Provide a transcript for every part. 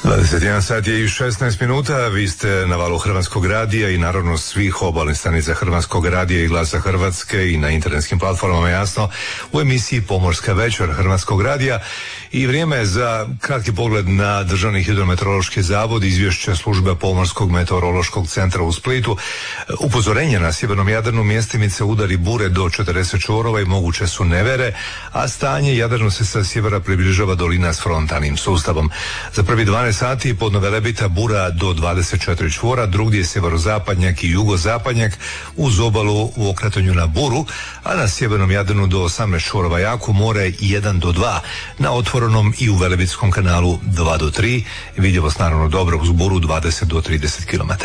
21 sat je i 16 minuta, vi ste na valu Hrvatskog radija i naravno svih obalnih stanica Hrvatskog radija i Glasa Hrvatske i na internetskim platformama, jasno, u emisiji Pomorska večer Hrvatskog radija i vrijeme je za kratki pogled na Državni hidrometeorološki zavod, izvješće službe Pomorskog meteorološkog centra u Splitu. Upozorenje na sjevernom Jadranu, mjestimice udari bure do 40 čvorova i moguće su nevere, a stanje Jadranu se sa sjevera približava dolina s frontalnim sustavom. Za prvi 12 sati pod Velebita bura do 24 čvora, drugdje sjeverozapadnjak i jugozapadnjak uz obalu u okretanju na buru, a na sjevernom Jadranu do 18 čvorova jako more 1 do 2, na otvorenom i u Velebitskom kanalu 2 do 3, vidljivost naravno dobro uz buru 20 do 30 km.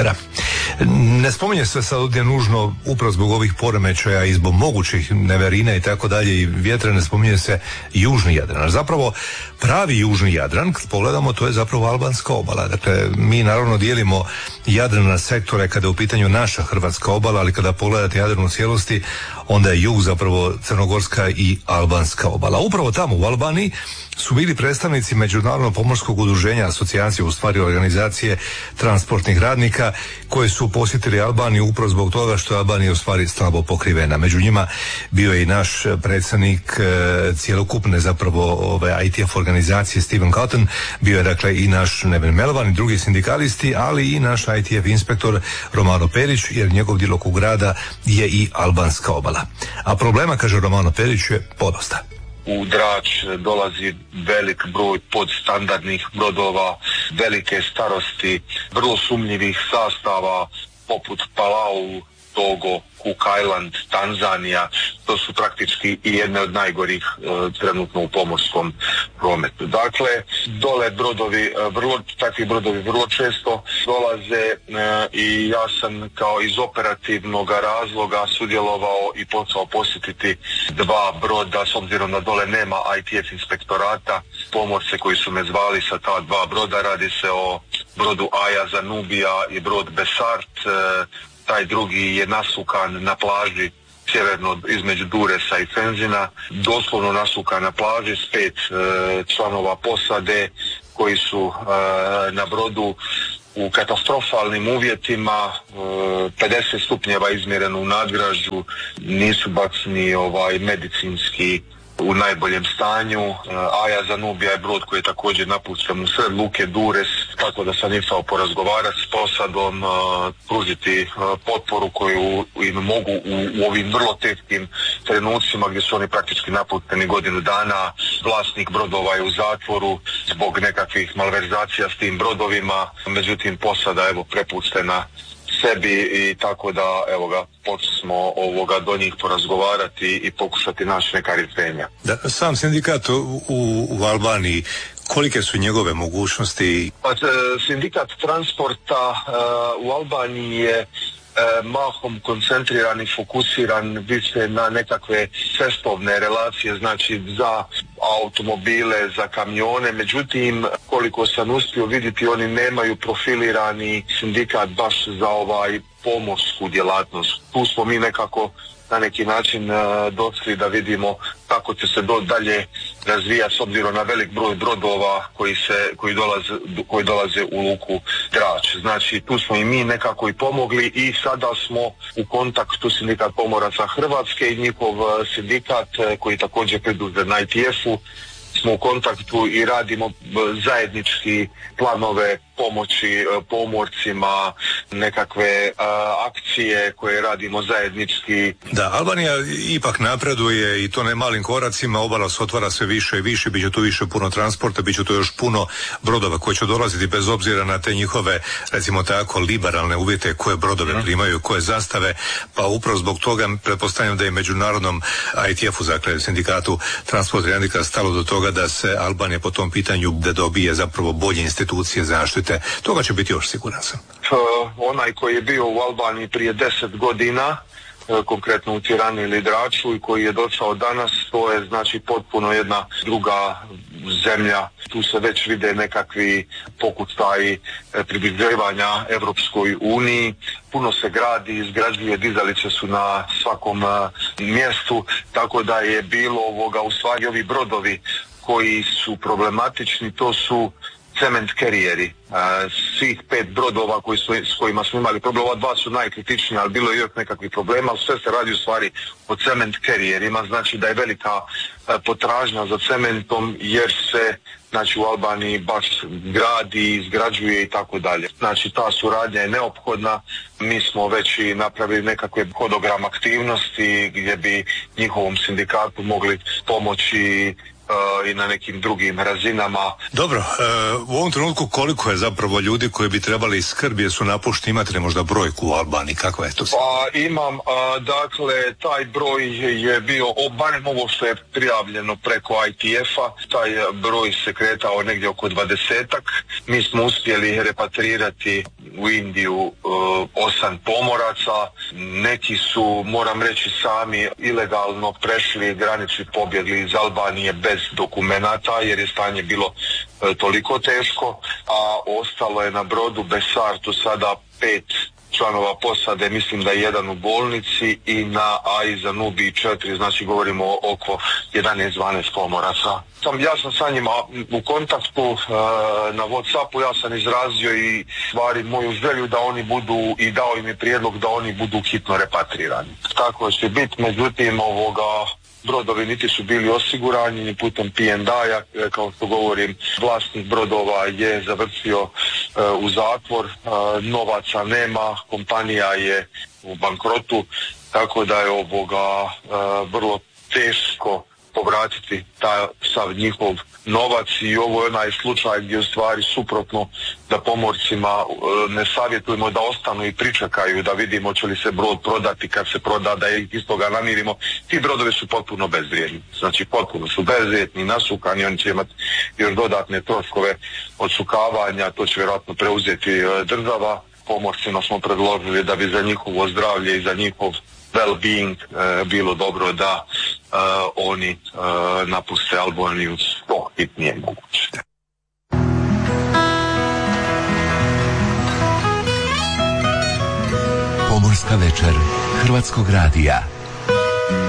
Ne spominje se sad ovdje nužno upravo zbog ovih poremećaja i zbog mogućih neverina i tako dalje i vjetra, ne spominje se južni Jadran. Zapravo pravi južni Jadran, kad pogledamo, to je zapravo albanska obala. Dakle, mi naravno dijelimo Jadran na sektore kada je u pitanju naša hrvatska obala, ali kada pogledate Jadran u cijelosti, onda je jug zapravo crnogorska i albanska obala. Upravo tamo u Albaniji su bili predstavnici Međunarodnog pomorskog udruženja, asocijacije, u stvari organizacije transportnih radnika, koje su posjetili Albaniju upravo zbog toga što je Albanija u stvari slabo pokrivena. Među njima bio je i naš predsjednik cjelokupne zapravo ITF organizacije Steven Cotton, bio je dakle i naš Neven Melvan i drugi sindikalisti, ali i naš ITF inspektor Romano Perić, jer njegov djelokrug rada je i albanska obala. A problema, kaže Romano Perić, je podosta. U Drač dolazi velik broj podstandardnih brodova, velike starosti, vrlo sumnjivih sastava poput Palau, Togo, Cook Island, Tanzanija. To su praktički i jedne od najgorih trenutno u pomorskom prometu. Dakle, dole takvi brodovi vrlo često dolaze i ja sam kao iz operativnog razloga sudjelovao i počeo posjetiti 2 broda, s obzirom da dole nema ITF inspektorata, pomorce koji su me zvali sa ta 2 broda. Radi se o brodu Aja Zanubija i brod Besart. Taj drugi je nasukan na plaži sjeverno između Duresa i Fenzina, doslovno nasukan na plaži s 5 članova posade koji su na brodu u katastrofalnim uvjetima, 50 stupnjeva izmjereno u nadgražu, nisu baš ni medicinski u najboljem stanju. Aja Zanubija je brod koji je također napušten u sred luke Dures, tako da sam išao porazgovarati s posadom, pružiti potporu koju im mogu u ovim vrlo teškim trenucima gdje su oni praktički napušteni godinu dana. Vlasnik brodova je u zatvoru zbog nekakvih malverzacija s tim brodovima, međutim posada prepuštena sebi i tako da počeli smo do njih porazgovarati i pokušati naći neka rješenja. Sam sindikat u Albaniji, kolike su njegove mogućnosti? Sindikat transporta u Albaniji je mahom koncentriran i fokusiran više na nekakve cestovne relacije, znači za automobile, za kamione. Međutim, koliko sam uspio vidjeti, oni nemaju profilirani sindikat baš za pomorsku djelatnost. Tu smo mi nekako na neki način došli da vidimo kako će se dalje razvijati s obzirom na velik broj brodova koji dolaze u luku Drač. Znači tu smo i mi nekako i pomogli i sada smo u kontaktu sindikat pomoraca Hrvatske i njihov sindikat koji također pridružen na ITF-u. Smo u kontaktu i radimo zajednički planove pomoći pomorcima, nekakve akcije koje radimo zajednički. Da, Albanija ipak napreduje i to ne malim koracima, obala se otvara sve više i više, bit će tu više puno transporta, bit će tu još puno brodova koji će dolaziti bez obzira na te njihove, recimo tako, liberalne uvjete koje brodove primaju, koje zastave, pa upravo zbog toga pretpostavljam da je međunarodnom ITF-u, dakle sindikatu transporta radnika, stalo do toga da se Albanija po tom pitanju da dobije zapravo bolje institucije zaštite. Toga će biti još, siguran sam. Onaj koji je bio u Albaniji prije 10 godina, konkretno u Tirani ili Draču, i koji je došao danas, to je znači potpuno jedna druga zemlja. Tu se već vide nekakvi pokušaji približavanja Europskoj uniji. Puno se gradi, izgrađuje, dizalice su na svakom mjestu, tako da je bilo u stvari ovi brodovi koji su problematični, to su cement kerijeri. Svih 5 brodova s kojima smo imali problema, ova 2 su najkritičnija, ali bilo je još nekakvih problema, ali sve se radi u stvari o cement kerijerima, znači da je velika potražnja za cementom jer se u Albaniji baš gradi, izgrađuje i tako dalje. Znači ta suradnja je neophodna, mi smo već i napravili nekakve hodogram aktivnosti gdje bi njihovom sindikatu mogli pomoći i na nekim drugim razinama. Dobro, u ovom trenutku koliko je zapravo ljudi koji bi trebali skrb jer su napušteni, imate li možda brojku u Albaniji, kakva je to? Pa imam, dakle, taj broj je bio, barem ovo što je prijavljeno preko ITF-a, taj broj se kretao negdje oko 20-ak. Mi smo uspjeli repatrirati u Indiju 8 pomoraca, neki su, moram reći, sami ilegalno prešli granicu i pobjegli iz Albanije bez dokumenata jer je stanje bilo toliko teško, a ostalo je na brodu Besar tu sada 5 članova posade, mislim da je jedan u bolnici, i na Aiza Nubi 4, znači govorimo oko 11-12 pomoraca. Ja sam sa njima u kontaktu na WhatsAppu, ja sam izrazio i stvari moju želju da oni budu, i dao im je prijedlog da oni budu hitno repatrirani. Tako će biti, međutim brodovi niti su bili osigurani ni putem P&I-a, kao što govorim, vlasnik brodova je završio u zatvor, novaca nema, kompanija je u bankrotu, tako da je vrlo teško povratiti taj sav njihov novac, i ovo je onaj slučaj gdje u stvari suprotno da pomorcima ne savjetujemo da ostanu i pričekaju da vidimo će li se brod prodati, kad se proda da ih iz toga namirimo. Ti brodovi su potpuno bezvrijedni, znači potpuno su bezvrijedni, nasukani, oni će imati još dodatne troškove odsukavanja, to će vjerojatno preuzeti država. Pomorcima smo predložili da bi za njihovo zdravlje i za njihov well-being bilo dobro da oni napuste Albaniju što hitnije moguće. Pomorska večer Hrvatskog radija.